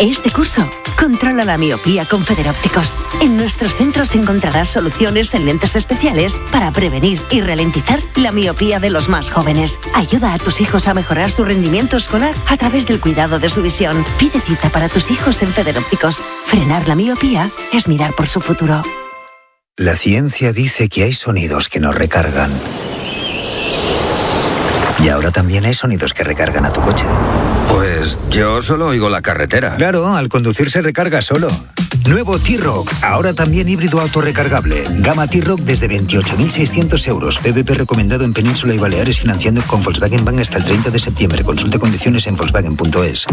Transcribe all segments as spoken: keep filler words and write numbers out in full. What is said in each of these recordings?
Este curso, controla la miopía con Federópticos. En nuestros centros encontrarás soluciones en lentes especiales para prevenir y ralentizar la miopía de los más jóvenes. Ayuda a tus hijos a mejorar su rendimiento escolar a través del cuidado de su visión. Pide cita para tus hijos en Federópticos. Frenar la miopía es mirar por su futuro. La ciencia dice que hay sonidos que nos recargan. Y ahora también hay sonidos que recargan a tu coche. Pues yo solo oigo la carretera. Claro, al conducir se recarga solo. Nuevo T-Roc, ahora también híbrido autorrecargable. Gama T-Roc desde veintiocho mil seiscientos euros. P V P recomendado en Península y Baleares, financiando con Volkswagen Bank hasta el treinta de septiembre. Consulte condiciones en volkswagen punto es.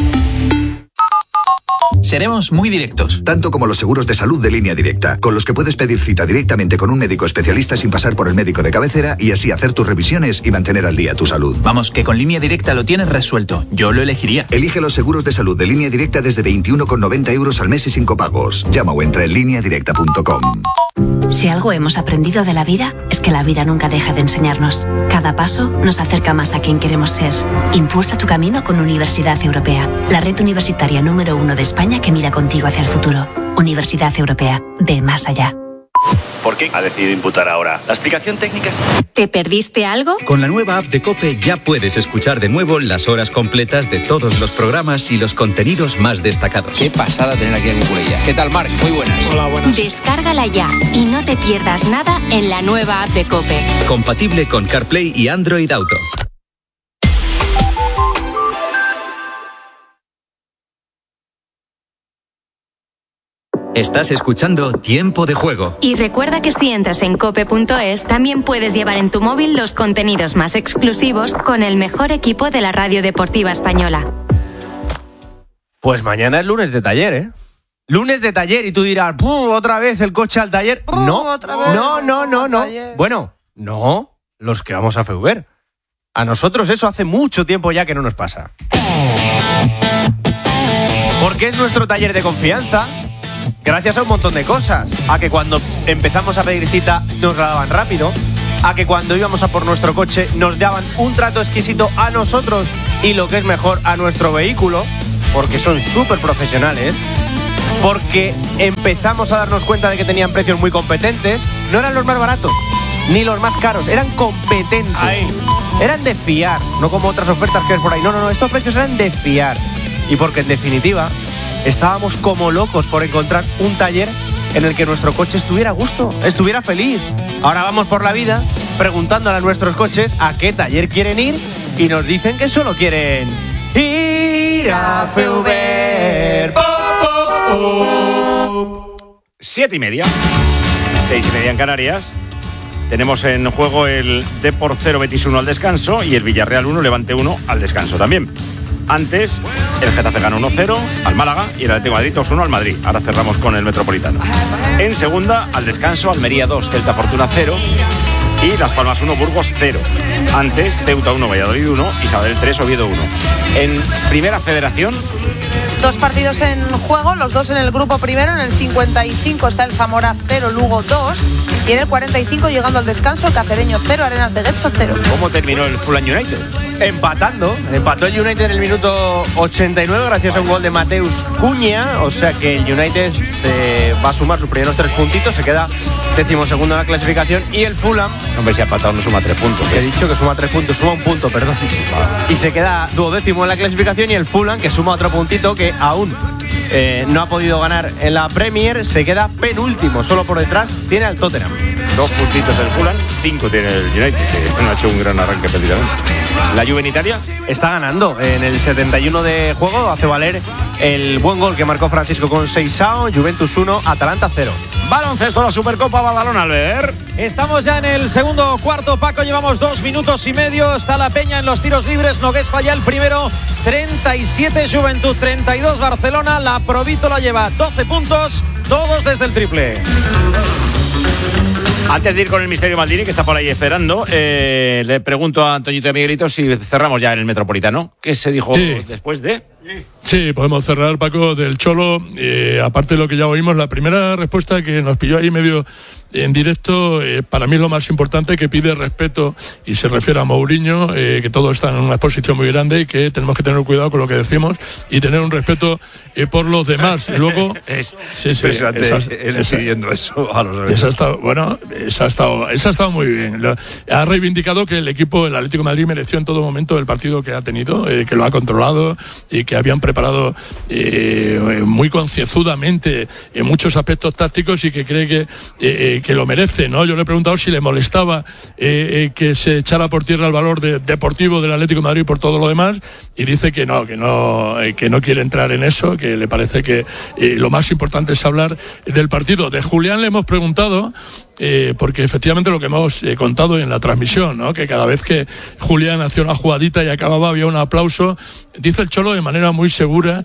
Seremos muy directos. Tanto como los seguros de salud de Línea Directa, con los que puedes pedir cita directamente con un médico especialista sin pasar por el médico de cabecera y así hacer tus revisiones y mantener al día tu salud. Vamos, que con Línea Directa lo tienes resuelto. Yo lo elegiría. Elige los seguros de salud de Línea Directa desde veintiuno con noventa euros al mes y sin copagos. Llama o entra en línea directa punto com. Si algo hemos aprendido de la vida, es que la vida nunca deja de enseñarnos. Cada paso nos acerca más a quien queremos ser. Impulsa tu camino con Universidad Europea, la red universitaria número uno de España que mira contigo hacia el futuro. Universidad Europea, ve más allá. ¿Por qué ha decidido imputar ahora? ¿La explicación técnica es...? ¿Te perdiste algo? Con la nueva app de COPE ya puedes escuchar de nuevo las horas completas de todos los programas y los contenidos más destacados. Qué pasada tener aquí a Nicolella. ¿Qué tal, Marc? Muy buenas. Hola, buenas. Descárgala ya y no te pierdas nada en la nueva app de COPE. Compatible con CarPlay y Android Auto. Estás escuchando Tiempo de Juego. Y recuerda que si entras en cope punto es, también puedes llevar en tu móvil los contenidos más exclusivos con el mejor equipo de la radio deportiva española. Pues mañana es lunes de taller, ¿eh? Lunes de taller y tú dirás, ¿otra vez el coche al taller? Uh, no, otra vez no, no, no, no. taller. Bueno, no, los que vamos a Feuber. A nosotros eso hace mucho tiempo ya que no nos pasa. Porque es nuestro taller de confianza. Gracias a un montón de cosas. A que cuando empezamos a pedir cita nos la daban rápido. A que cuando íbamos a por nuestro coche nos daban un trato exquisito a nosotros y lo que es mejor a nuestro vehículo. Porque son súper profesionales. Porque empezamos a darnos cuenta de que tenían precios muy competentes. No eran los más baratos ni los más caros, eran competentes. Ahí. Eran de fiar, no como otras ofertas que ves por ahí. No, no, no, estos precios eran de fiar. Y porque en definitiva estábamos como locos por encontrar un taller en el que nuestro coche estuviera a gusto, estuviera feliz. Ahora vamos por la vida preguntándole a nuestros coches a qué taller quieren ir y nos dicen que solo quieren ir a Feuber. Oh, oh, oh. Siete y media, seis y media en Canarias. Tenemos en juego el Depor cero, Betis uno al descanso y el Villarreal uno, Levante uno al descanso también. Antes, el Getafe ganó uno cero al Málaga y el Atlético de Madrid dos uno al Madrid. Ahora cerramos con el Metropolitano. En segunda, al descanso, Almería dos, Celta Fortuna cero y Las Palmas uno, Burgos cero. Antes, Ceuta uno, Valladolid uno y Sabadell tres, Oviedo uno. En Primera Federación... Dos partidos en juego, los dos en el grupo primero. En el cincuenta y cinco está el Zamora cero, Lugo dos. Y en el cuarenta y cinco, llegando al descanso, el Cacereño cero, Arenas de Getxo cero. ¿Cómo terminó el Fulham United? Empatando, empató el United en el minuto ochenta y nueve gracias a un gol de Mateus Cunha. O sea que el United se va a sumar sus primeros tres puntitos, se queda decimosegundo en la clasificación. Y el Fulham, hombre, si ha empatado no suma tres puntos, ¿eh? He dicho que suma tres puntos, suma un punto, perdón. Y se queda duodécimo en la clasificación. Y el Fulham, que suma otro puntito, que aún eh, no ha podido ganar en la Premier, se queda penúltimo, solo por detrás tiene al Tottenham. Dos puntitos el Fulham, cinco tiene el United, que no ha hecho un gran arranque precisamente. La Juve en Italia está ganando en el setenta y uno de juego, hace valer el buen gol que marcó Francisco Conceição. Juventus uno, Atalanta cero. Baloncesto, la Supercopa Badalona, Albert. Estamos ya en el segundo cuarto, Paco, llevamos dos minutos y medio. Está la Peña en los tiros libres, Nogués falla el primero, treinta y siete Juventud, treinta y dos Barcelona. La Provítola lleva doce puntos, todos desde el triple. Antes de ir con el Misterio Maldini, que está por ahí esperando, eh, le pregunto a Antoñito y a Miguelito si cerramos ya en el Metropolitano. ¿Qué se dijo sí. después de...? Sí, podemos cerrar, Paco, del Cholo. Eh, aparte de lo que ya oímos, la primera respuesta que nos pilló ahí medio en directo, eh, para mí es lo más importante, que pide respeto y se refiere a Mourinho, eh, que todos están en una exposición muy grande y que tenemos que tener cuidado con lo que decimos y tener un respeto eh, por los demás. Y luego, es sí, sí, impresionante esa, él esa, pidiendo eso a los esa ha estado, bueno, esa ha estado, esa ha estado muy bien. Lo, ha reivindicado que el equipo, el Atlético de Madrid, mereció en todo momento el partido que ha tenido, eh, que lo ha controlado y que habían preparado eh, muy concienzudamente en muchos aspectos tácticos y que cree que eh, que lo merece, ¿no? Yo le he preguntado si le molestaba eh, eh, que se echara por tierra el valor de, deportivo del Atlético de Madrid por todo lo demás, y dice que no, que no, eh, que no quiere entrar en eso, que le parece que eh, lo más importante es hablar del partido. De Julián le hemos preguntado, eh, porque efectivamente lo que hemos eh, contado en la transmisión, ¿no? Que cada vez que Julián hacía una jugadita y acababa había un aplauso. Dice el Cholo de manera muy segura,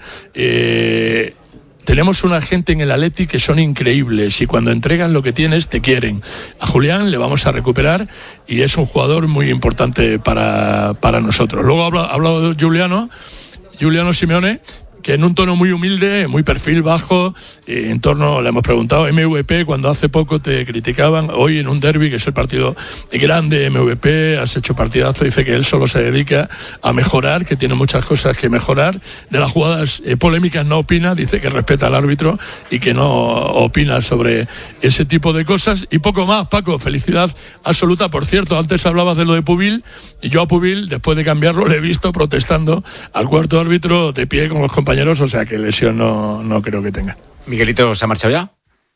eh, tenemos una gente en el Atleti que son increíbles y cuando entregan lo que tienes te quieren. A Julián le vamos a recuperar y es un jugador muy importante para, para nosotros. Luego ha hablado, ha hablado Giuliano, Giuliano Simeone, que en un tono muy humilde, muy perfil bajo, eh, en torno, le hemos preguntado, M V P, cuando hace poco te criticaban, hoy en un derbi, que es el partido grande, M V P, has hecho partidazo, dice que él solo se dedica a mejorar, que tiene muchas cosas que mejorar, de las jugadas eh, polémicas no opina, dice que respeta al árbitro y que no opina sobre ese tipo de cosas, y poco más. Paco, felicidad absoluta. Por cierto, antes hablabas de lo de Pubil, y yo a Pubil, después de cambiarlo, le he visto protestando al cuarto árbitro de pie con los compañeros, o sea que lesión no, no creo que tenga. Miguelito, ¿se ha marchado ya?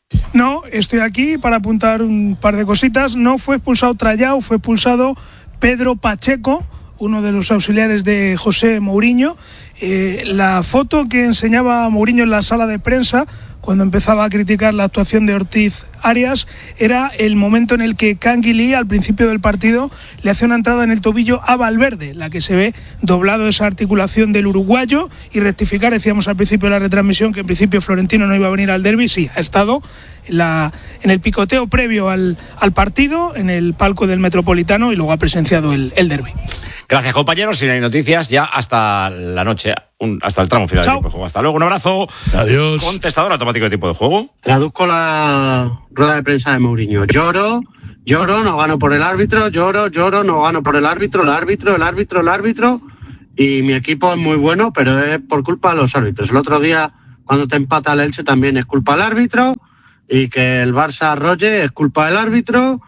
No, estoy aquí para apuntar un par de cositas. No fue expulsado Trayao, fue expulsado Pedro Pacheco, uno de los auxiliares de José Mourinho. Eh, la foto que enseñaba Mourinho en la sala de prensa, cuando empezaba a criticar la actuación de Ortiz Arias, era el momento en el que Canguilí, al principio del partido, le hace una entrada en el tobillo a Valverde, la que se ve doblado esa articulación del uruguayo, y rectificar, decíamos al principio de la retransmisión que en principio Florentino no iba a venir al derbi. Sí, ha estado en, la, en el picoteo previo al, al partido, en el palco del Metropolitano, y luego ha presenciado el, el derbi. Gracias, compañeros. Si no hay noticias, ya hasta la noche, un, hasta el tramo final del tiempo de juego. Hasta luego, un abrazo. Adiós. Contestador automático de tiempo de juego. Traduzco la rueda de prensa de Mourinho. Lloro, lloro, no gano por el árbitro, lloro, lloro, no gano por el árbitro, el árbitro, el árbitro, el árbitro. Y mi equipo es muy bueno, pero es por culpa de los árbitros. El otro día, cuando te empata el Elche, también es culpa del árbitro. Y que el Barça arrolle es culpa del árbitro.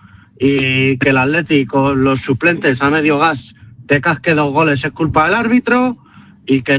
Y que el Atlético con los suplentes a medio gas te casque dos goles es culpa del árbitro, y que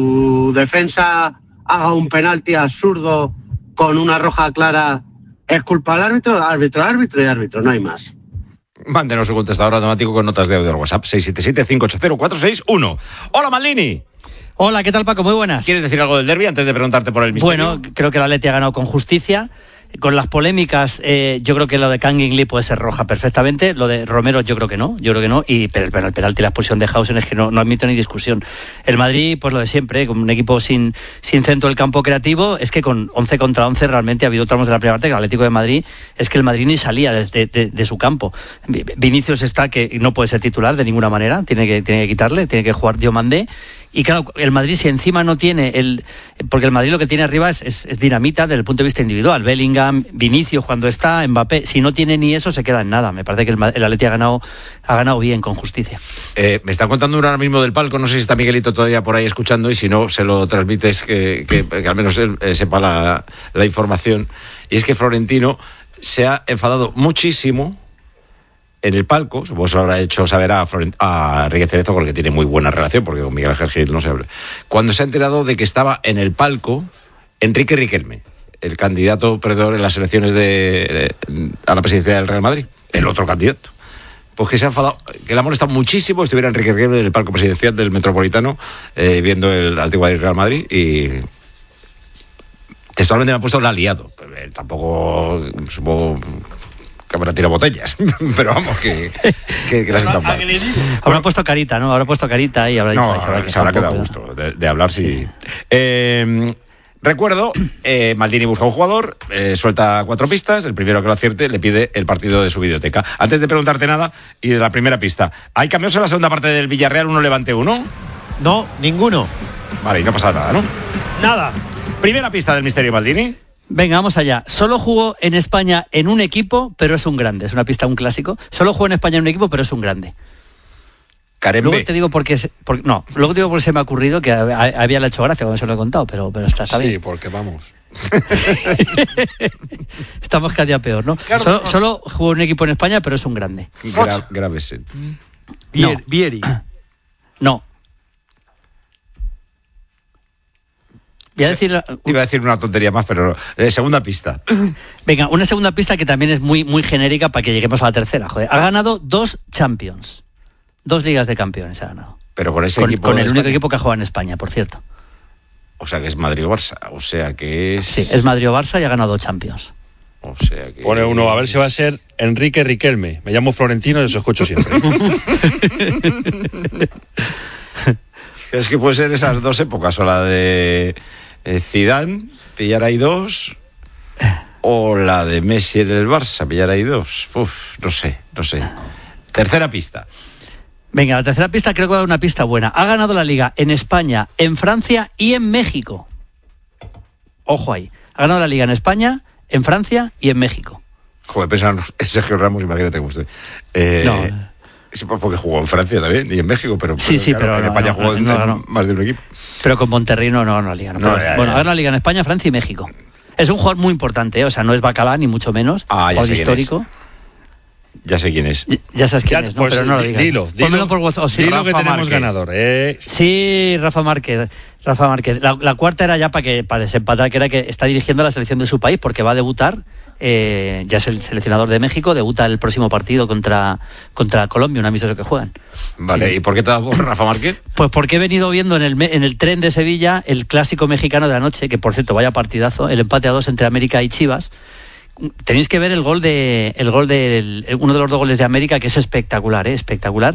tu defensa haga un penalti absurdo con una roja clara es culpa del árbitro, árbitro, árbitro y árbitro, no hay más. Mándenos su contestador automático con notas de audio al WhatsApp seis siete siete, cinco ocho cero, cuatro seis uno. Hola, Maldini. Hola, ¿qué tal, Paco? Muy buenas. ¿Quieres decir algo del derbi antes de preguntarte por el misterio? Bueno, creo que el Atleti ha ganado con justicia. Con las polémicas, eh, yo creo que lo de Canguilí puede ser roja perfectamente. Lo de Romero yo creo que no, yo creo que no. Y pero el, el penalti y la expulsión de Hausen es que no, no admito ni discusión. El Madrid, pues lo de siempre, con un equipo sin, sin centro del campo creativo, es que con once contra once realmente ha habido tramos de la primera parte que el Atlético de Madrid, es que el Madrid ni salía de, de, de, de su campo. Vinicius está que no puede ser titular de ninguna manera, tiene que, tiene que quitarle, tiene que jugar Diomandé. Y claro, el Madrid, si encima no tiene el... Porque el Madrid lo que tiene arriba es, es, es dinamita desde el punto de vista individual. Bellingham, Vinicius cuando está, Mbappé. Si no tiene ni eso, se queda en nada. Me parece que el, el Atleti ha ganado, ha ganado bien, con justicia. Eh, me están contando ahora mismo del palco, no sé si está Miguelito todavía por ahí escuchando, y si no, se lo transmites, que, que, que al menos él eh, sepa la, la información. Y es que Florentino se ha enfadado muchísimo en el palco, supongo que se lo habrá hecho saber a, Florent- a Enrique Cerezo, con el que tiene muy buena relación, porque con Miguel Ángel Gil no se habla, cuando se ha enterado de que estaba en el palco Enrique Riquelme, el candidato perdedor en las elecciones de, de a la presidencia del Real Madrid, el otro candidato. Pues que se ha enfadado, que le ha molestado muchísimo estuviera Enrique Riquelme en el palco presidencial del Metropolitano, eh, viendo el antiguo Real Madrid, y textualmente me ha puesto la ha liado. Eh, tampoco supongo que habrá tirado botellas, pero vamos, que, que, que la sientan mal. Habrá puesto carita, ¿no? Habrá puesto carita y habrá dicho... No, habrá se habrá quedado a gusto de, de hablar, sí. Eh, recuerdo, eh, Maldini busca un jugador, eh, suelta cuatro pistas, el primero que lo acierte le pide el partido de su videoteca. Antes de preguntarte nada, y de la primera pista, ¿hay cambios en la segunda parte del Villarreal, uno Levante uno? No, ninguno. Vale, y no pasa nada, ¿no? Nada. Primera pista del Misterio Maldini. Venga, vamos allá. Solo jugó en España en un equipo, pero es un grande. Es una pista, un clásico. Solo jugó en España en un equipo, pero es un grande. Carembe. Luego te digo porque, porque no, luego te digo porque se me ha ocurrido que había le hecho gracia cuando se lo he contado, pero, pero está, está sí, bien. Sí, porque vamos. Estamos cada día peor, ¿no? Solo, solo jugó en un equipo en España, pero es un grande. Gra Gravesen. No. Vieri. No. Voy a decir, iba a decir una tontería más, pero eh, segunda pista. Venga, una segunda pista que también es muy, muy genérica para que lleguemos a la tercera. Joder, ha ganado dos Champions. Dos ligas de campeones ha ganado. Pero con ese con, equipo. Con el único España. equipo que ha jugado en España, por cierto. O sea que es Madrid o Barça. O sea que es. Sí, es Madrid o Barça y ha ganado dos Champions. O sea que. Pone uno, a ver si va a ser Enrique Riquelme. Me llamo Florentino y os escucho siempre. Es que puede ser esas dos épocas, o la de Zidane, pillar ahí dos, o la de Messi en el Barça, pillar ahí dos. Uf, no sé, no sé. Tercera pista. Venga, la tercera pista creo que va a dar una pista buena. Ha ganado la Liga en España, en Francia y en México. Ojo ahí. Ha ganado la Liga en España, en Francia y en México. Joder, pensaba en Sergio Ramos, imagínate como usted. Eh, no. Sí, porque jugó en Francia también y en México, pero, sí, pero, sí, claro, pero en no, España no, jugó no, no, en no. más de un equipo. Pero con Monterrey no, no, no liga. No, no, pero, ya, bueno, ya, ha ganado la Liga en España, Francia y México. Es un jugador muy importante, ¿eh? O sea, no es Bacalá ni mucho menos. Ah, ya sé histórico. Quién es. Ya sé quién es. Ya, ya sabes quién ya, es, ¿no? Pues, pero no lo digas. Dilo, dilo, por WhatsApp, oh, sí, dilo Rafa que tenemos Márquez. ganador. Eh. Sí, Rafa Márquez. Rafa Márquez. La, la cuarta era ya para que para desempatar, que era que está dirigiendo la selección de su país porque va a debutar. Eh, ya es el seleccionador de México, debuta el próximo partido contra, contra Colombia, un amistoso que juegan. Vale, sí. ¿Y por qué te has dado Rafa Márquez? Pues porque he venido viendo en el, en el tren de Sevilla el clásico mexicano de anoche, que por cierto, vaya partidazo, el empate a dos entre América y Chivas. Tenéis que ver el gol de el gol de uno de los dos goles de América, que es espectacular, ¿eh? espectacular.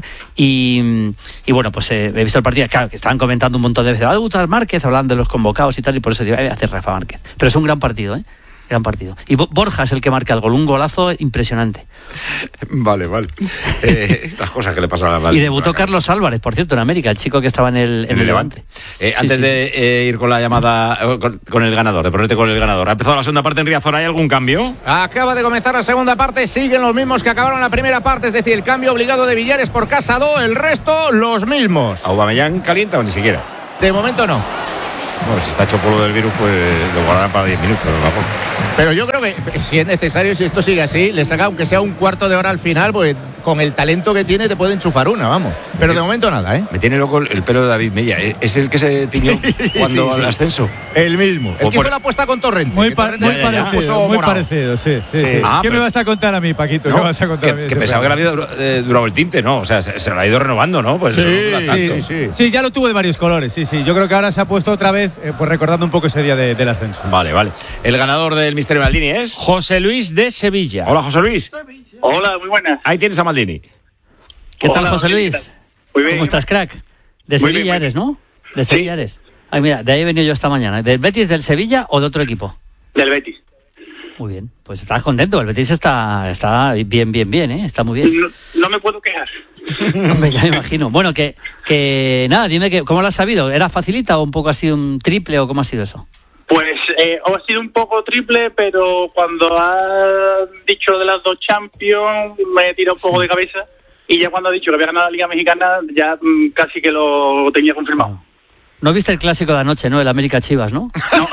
Y, y bueno, pues eh, he visto el partido, claro, que estaban comentando un montón de veces, va a debutar Márquez, hablando de los convocados y tal, y por eso digo, voy a hacer Rafa Márquez. Pero es un gran partido, ¿eh? Gran partido. Y Borja es el que marca el gol, un golazo impresionante. Vale, vale. Eh, las cosas que le pasan a la Y debutó Carlos Álvarez, por cierto, en América, el chico que estaba en el, en en el Levante. Eh, sí, antes sí. de eh, ir con la llamada, eh, con, con el ganador, de ponerte con el ganador. ¿Ha empezado la segunda parte en Riazor? ¿Hay algún cambio? Acaba de comenzar la segunda parte, siguen los mismos que acabaron la primera parte, es decir, el cambio obligado de Villares por Casado, el resto los mismos. ¿Aubameyang calienta o ni siquiera? De momento no. Bueno, si está hecho polvo del virus, pues lo guardarán para diez minutos, a lo mejor. Pero yo creo que si es necesario, si esto sigue así, le saca aunque sea un cuarto de hora al final, pues con el talento que tiene te puede enchufar una, vamos. Pero de momento nada, ¿eh? Me tiene loco el pelo de David Mella. ¿Es el que se tiñó cuando sí, sí. al ascenso? El mismo. El que por... hizo la apuesta con Torrente. Muy, pa Torrente muy ya, ya, parecido, ya, muy morado. parecido, sí. sí, sí. sí. Ah, ¿Qué pero... me vas a contar a mí, Paquito? No, ¿Qué me vas a contar que, a mí? que pensaba que le había durado, eh, durado el tinte, ¿no? O sea, se, se lo ha ido renovando, ¿no? Pues sí, eso no dura tanto. Sí, sí. sí, ya lo tuvo de varios colores, sí, sí. Yo creo que ahora se ha puesto otra vez, eh, pues recordando un poco ese día de, del ascenso. Vale, vale. El ganador del Misterio Maldini es José Luis de Sevilla. Hola, José Luis. Hola, muy buenas. Ahí tienes a Maldini. ¿Qué tal, Hola, José Luis? Luis? Muy bien. ¿Cómo estás, crack? De Muy Sevilla bien, muy eres, bien. ¿no? De Sevilla Sí. eres. Ay, mira, de ahí he venido yo esta mañana. ¿Del Betis, del Sevilla o de otro equipo? Del Betis. Muy bien. Pues estás contento. El Betis está, está bien, bien, bien, ¿eh? Está muy bien. No, no me puedo quejar. Hombre, ya me imagino. Bueno, que, que nada, dime que, ¿cómo lo has sabido? ¿Era facilita o un poco así un triple o cómo ha sido eso? Pues eh, ha sido un poco triple, pero cuando has dicho de las dos Champions me he tirado un poco de cabeza y ya cuando ha dicho que había ganado la Liga Mexicana ya mm, casi que lo tenía confirmado. ¿No viste el clásico de anoche, no? El América Chivas, ¿no? No,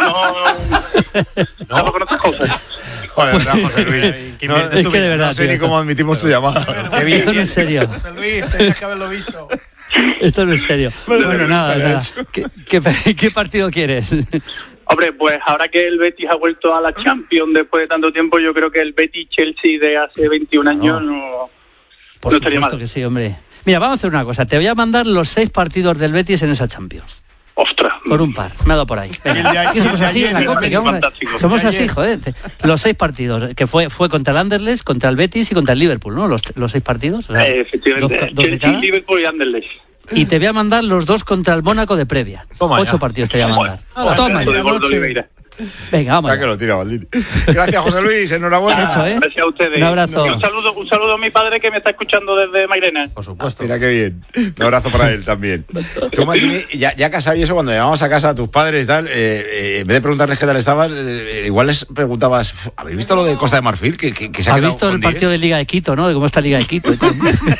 no, no, no con otras cosas. Joder, verdad, José Luis. No, es que de verdad, no sé tío, ni cómo admitimos tu llamada. Qué bien, esto no es serio. José Luis, tenías que haberlo visto. Esto no es serio. Bueno, bueno nada, nada. ¿Qué, qué, ¿Qué partido quieres? Hombre, pues ahora que el Betis ha vuelto a la Champions después de tanto tiempo, yo creo que el Betis-Chelsea de hace veintiún años no, no, Por no estaría supuesto mal. que sí, hombre. Mira, vamos a hacer una cosa. Te voy a mandar los seis partidos del Betis en esa Champions. Ostras. Con un par. Me ha dado por ahí. Venga. El de- Somos el de así en la ayer, Copa, el que vamos a- fantástico. Somos El de así, ayer. joder. Los seis partidos, que fue fue contra el Anderlecht, contra el Betis y contra el Liverpool, ¿no? Los, los seis partidos. O sea, Eh, efectivamente. dos- dos de Chelsea, cada. Liverpool y Anderlecht. Y te voy a mandar los dos contra el Mónaco de previa. Toma Ocho ya. partidos te voy a mandar. Joder, Toma eso de ya. Gordo Oliveira. Venga, vamos. Ya que lo tira, Maldini. Gracias, José Luis. Enhorabuena. Hecho, ¿eh? Gracias a ustedes. Un abrazo. Y un saludo, un saludo a mi padre que me está escuchando desde Mairena. Por supuesto. Mira qué bien. Un abrazo para él también. Tú, Maldini, ya, ya casado y eso, cuando llamabas a casa a tus padres y tal, eh, eh, en vez de preguntarles qué tal estabas, eh, igual les preguntabas, ¿habéis visto lo de Costa de Marfil? Que, que, que se ha ¿Has quedado visto el con diez? partido de Liga de Quito, no? De cómo está Liga de Quito y tal.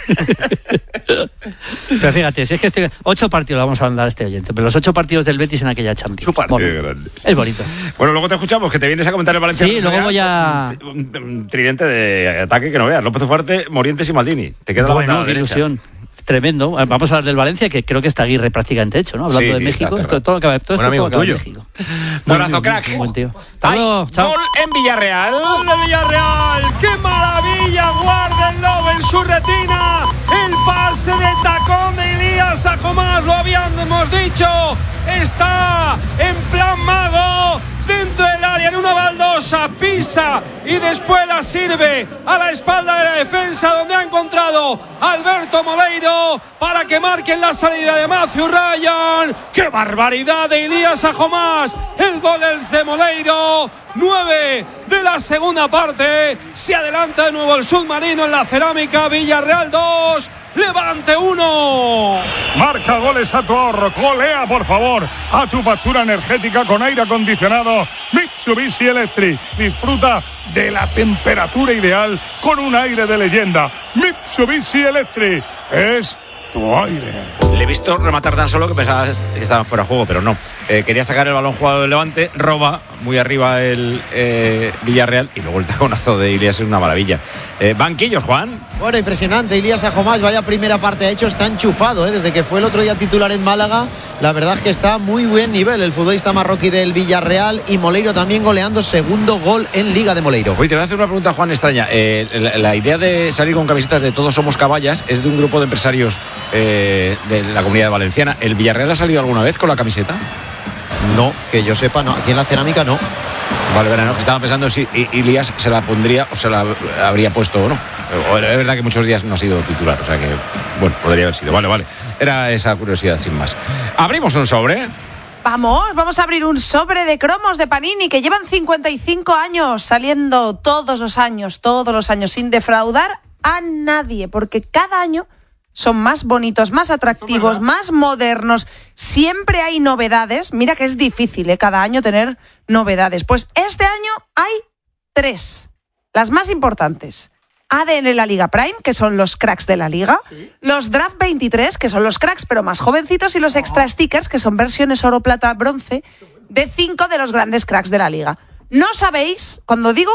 Pero fíjate, si es que estoy... Ocho partidos vamos a mandar a este oyente, pero los ocho partidos del Betis en aquella Champions. Su partido Bueno, grande. es bonito. Bueno, luego te escuchamos, que te vienes a comentar el Valencia. Sí, luego voy a... Un, un tridente de ataque que no veas. López Ufarte, Morientes y Maldini. Te queda Bueno, la banda qué derecha. ilusión. Tremendo. Vamos a hablar del Valencia, que creo que está Aguirre prácticamente hecho, ¿no? Hablando Sí, de sí, México. está Esto, todo acaba, todo esto todo acaba en México. Un abrazo, crack. Un buen tío. Hasta luego. Chao. Gol en Villarreal. ¡Gol de Villarreal! ¡Qué maravilla! Guárdenlo en su retina. El pase de tacón de Elías Ajomás, lo habíamos dicho. Está en plan mago. Dentro del área, en una baldosa, pisa y después la sirve a la espalda de la defensa, donde ha encontrado a Alberto Moleiro para que marquen la salida de Matthew Ryan. ¡Qué barbaridad de Elías Ajomás! El gol del de Moleiro. nueve de la segunda parte. Se adelanta de nuevo el submarino en la cerámica. Villarreal dos. Levante uno. Marca goles a tu ahorro, golea por favor a tu factura energética con aire acondicionado Mitsubishi Electric. Disfruta de la temperatura ideal con un aire de leyenda. Mitsubishi Electric es tu aire. Le he visto rematar tan solo que pensaba que estaba fuera de juego, pero no. Eh, quería sacar el balón jugado del Levante, roba muy arriba el eh, Villarreal y luego el taconazo de Ilias es una maravilla. Eh, banquillos, Juan. Bueno, impresionante. Elías Ajomás, vaya primera parte ha hecho, está enchufado, ¿eh? Desde que fue el otro día titular en Málaga, la verdad es que está a muy buen nivel el futbolista marroquí del Villarreal, y Moleiro también goleando, segundo gol en Liga de Moleiro. Oye, te voy a hacer una pregunta, Juan, extraña. Eh, la, la idea de salir con camisetas de Todos Somos Caballas es de un grupo de empresarios eh, de la Comunidad Valenciana. ¿El Villarreal ha salido alguna vez con la camiseta? No, que yo sepa, no. Aquí en la cerámica no. Vale, verano, que estaba pensando si Ilias se la pondría o se la habría puesto o no. Es verdad que muchos días no ha sido titular, o sea que, bueno, podría haber sido. Vale, vale. Era esa curiosidad, sin más. Abrimos un sobre. Vamos, vamos a abrir un sobre de cromos de Panini que llevan cincuenta y cinco años saliendo todos los años, todos los años, sin defraudar a nadie, porque cada año son más bonitos, más atractivos, más modernos. Siempre hay novedades. Mira que es difícil, ¿eh? Cada año tener novedades. Pues este año hay tres. Las más importantes. A D N La Liga Prime, que son los cracks de la Liga. ¿Sí? Los Draft veintitrés, que son los cracks pero más jovencitos. Y los Extra Stickers, que son versiones oro, plata, bronce, de cinco de los grandes cracks de la Liga. No sabéis, cuando digo